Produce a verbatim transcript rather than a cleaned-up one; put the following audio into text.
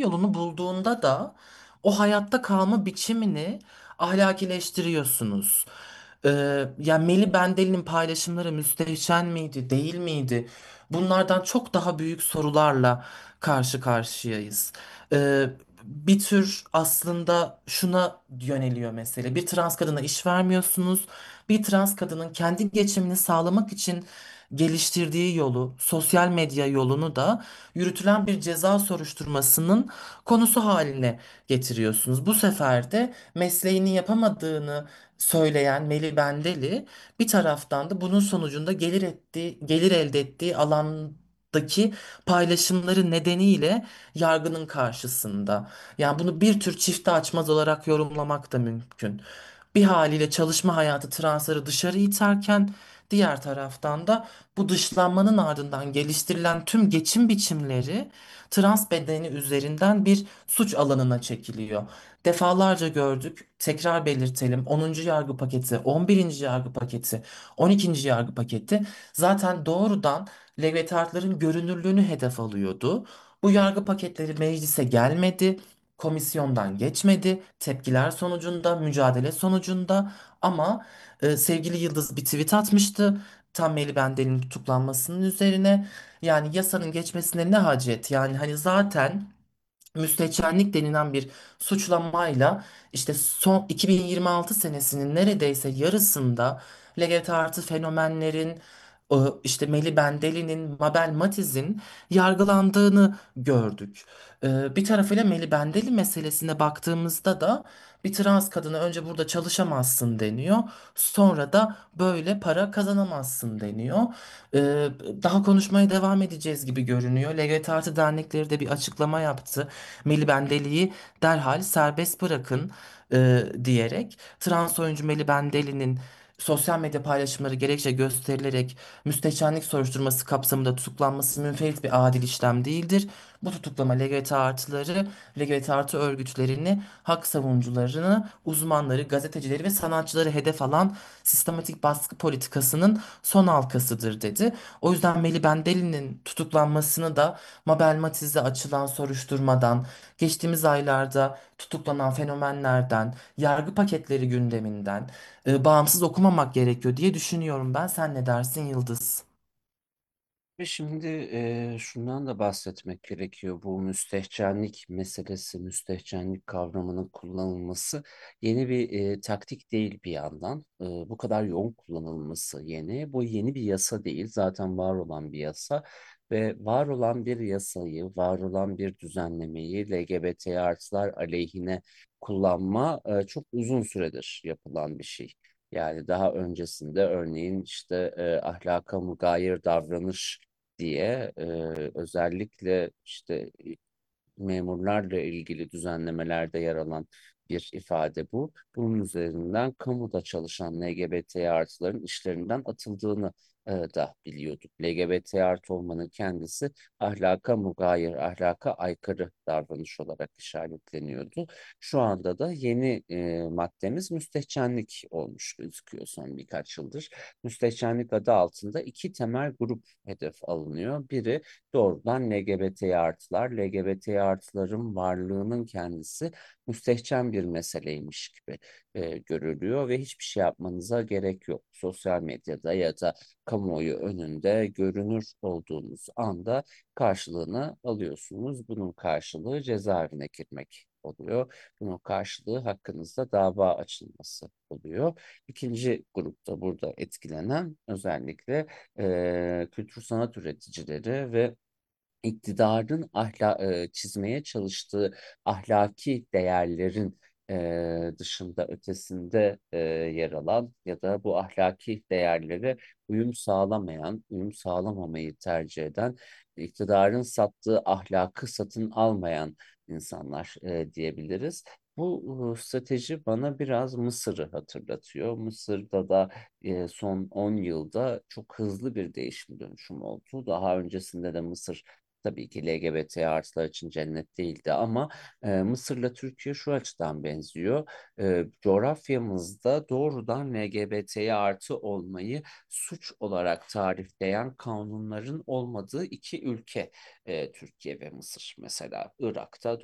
yolunu bulduğunda da o hayatta kalma biçimini ahlakileştiriyorsunuz. Ee, yani Melih Bendeli'nin paylaşımları müstehcen miydi, değil miydi? Bunlardan çok daha büyük sorularla karşı karşıyayız. Ee, Bir tür aslında şuna yöneliyor mesele. Bir trans kadına iş vermiyorsunuz. Bir trans kadının kendi geçimini sağlamak için geliştirdiği yolu, sosyal medya yolunu da yürütülen bir ceza soruşturmasının konusu haline getiriyorsunuz. Bu sefer de mesleğini yapamadığını söyleyen Melih Bendeli bir taraftan da bunun sonucunda gelir ettiği, gelir elde ettiği alandaki paylaşımları nedeniyle yargının karşısında. Yani bunu bir tür çifte açmaz olarak yorumlamak da mümkün. Bir haliyle çalışma hayatı transları dışarı iterken diğer taraftan da bu dışlanmanın ardından geliştirilen tüm geçim biçimleri trans bedeni üzerinden bir suç alanına çekiliyor. Defalarca gördük. Tekrar belirtelim. onuncu yargı paketi, on birinci yargı paketi, on ikinci yargı paketi zaten doğrudan L G B T artıların görünürlüğünü hedef alıyordu. Bu yargı paketleri meclise gelmedi. Komisyondan geçmedi. Tepkiler sonucunda, mücadele sonucunda ama e, sevgili Yıldız bir tweet atmıştı. Tam Melih Bendeli'nin tutuklanmasının üzerine. Yani yasanın geçmesine ne hacet? Yani hani zaten müstehcenlik denilen bir suçlamayla işte son iki bin yirmi altı senesinin neredeyse yarısında L G B T artı fenomenlerin o işte Melih Bendeli'nin, Mabel Matiz'in yargılandığını gördük. Ee, bir tarafıyla Melih Bendeli meselesine baktığımızda da bir trans kadına önce burada çalışamazsın deniyor. Sonra da böyle para kazanamazsın deniyor. Ee, Daha konuşmaya devam edeceğiz gibi görünüyor. L G B T artı dernekleri de bir açıklama yaptı. Melih Bendeli'yi derhal serbest bırakın e, diyerek trans oyuncu Melih Bendeli'nin sosyal medya paylaşımları gerekçe gösterilerek müstehcenlik soruşturması kapsamında tutuklanması münferit bir adil işlem değildir. Bu tutuklama L G B T artıları, L G B T artı örgütlerini, hak savunucularını, uzmanları, gazetecileri ve sanatçıları hedef alan sistematik baskı politikasının son halkasıdır dedi. O yüzden Melih Bendeli'nin tutuklanmasını da Mabel Matiz'de açılan soruşturmadan, geçtiğimiz aylarda tutuklanan fenomenlerden, yargı paketleri gündeminden e, bağımsız okumamak gerekiyor diye düşünüyorum ben. Sen ne dersin Yıldız? Ve şimdi e, şundan da bahsetmek gerekiyor. Bu müstehcenlik meselesi, müstehcenlik kavramının kullanılması yeni bir e, taktik değil bir yandan. E, bu kadar yoğun kullanılması yeni. Bu yeni bir yasa değil. Zaten var olan bir yasa. Ve var olan bir yasayı, var olan bir düzenlemeyi L G B T artılar aleyhine kullanma e, çok uzun süredir yapılan bir şey. Yani daha öncesinde örneğin işte e, ahlaka mugayir davranış diye e, özellikle işte memurlarla ilgili düzenlemelerde yer alan bir ifade bu. Bunun üzerinden kamuda çalışan L G B T artıların işlerinden atıldığını e, da biliyorduk. L G B T artı olmanın kendisi ahlaka mugayir, ahlaka aykırı davranış olarak işaretleniyordu. Şu anda da yeni e, maddemiz müstehcenlik olmuş gözüküyor son birkaç yıldır. Müstehcenlik adı altında iki temel grup hedef alınıyor. Biri doğrudan L G B T artılar, L G B T artıların varlığının kendisi müstehcen bir meseleymiş gibi e, görülüyor ve hiçbir şey yapmanıza gerek yok. Sosyal medyada ya da kamuoyu önünde görünür olduğunuz anda karşılığını alıyorsunuz. Bunun karşılığı cezaevine girmek oluyor. Bunun karşılığı hakkınızda dava açılması oluyor. İkinci grupta burada etkilenen özellikle e, kültür sanat üreticileri ve iktidarın ahla e, çizmeye çalıştığı ahlaki değerlerin e, dışında ötesinde e, yer alan ya da bu ahlaki değerlere uyum sağlamayan, uyum sağlamamayı tercih eden, iktidarın sattığı ahlakı satın almayan insanlar e, diyebiliriz. Bu e, strateji bana biraz Mısır'ı hatırlatıyor. Mısır'da da e, son on yılda çok hızlı bir değişim dönüşüm oldu. Daha öncesinde de Mısır tabii ki L G B T artılar için cennet değildi ama e, Mısır'la Türkiye şu açıdan benziyor. E, coğrafyamızda doğrudan L G B T artı olmayı suç olarak tarifleyen kanunların olmadığı iki ülke e, Türkiye ve Mısır. Mesela Irak'ta